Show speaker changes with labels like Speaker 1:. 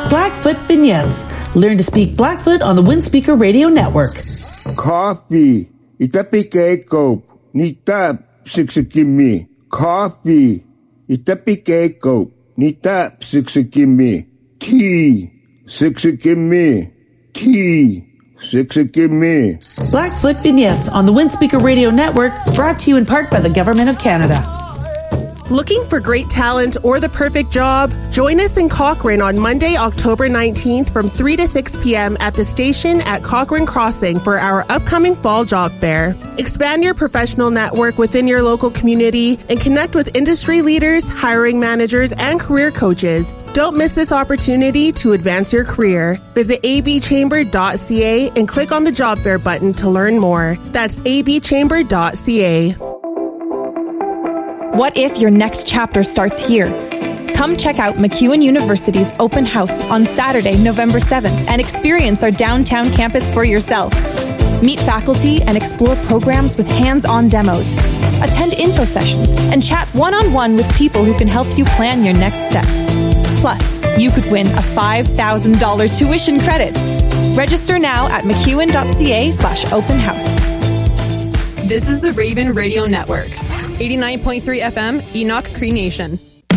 Speaker 1: Blackfoot Vignettes. Learn to speak Blackfoot on the Windspeaker Radio Network.
Speaker 2: Coffee. Itapikeko. Nita siksikimi. Coffee. Itapikeko. Nita siksikimi. Tea. Siksikimi. Tea. Siksikimi.
Speaker 1: Blackfoot Vignettes on the Windspeaker Radio Network, brought to you in part by the Government of Canada.
Speaker 3: Looking for great talent or the perfect job? Join us in Cochrane on Monday, October 19th from 3 to 6 p.m. at the station at Cochrane Crossing for our upcoming fall job fair. Expand your professional network within your local community and connect with industry leaders, hiring managers, and career coaches. Don't miss this opportunity to advance your career. Visit abchamber.ca and click on the job fair button to learn more. That's abchamber.ca.
Speaker 4: What if your next chapter starts here? Come check out MacEwan University's open house on Saturday, November 7th and experience our downtown campus for yourself. Meet faculty and explore programs with hands-on demos. Attend info sessions and chat one-on-one with people who can help you plan your next step. Plus, you could win a $5,000 tuition credit. Register now at macewan.ca/open house.
Speaker 5: This is the Raven Radio Network. 89.3 FM, Enoch Cree Nation.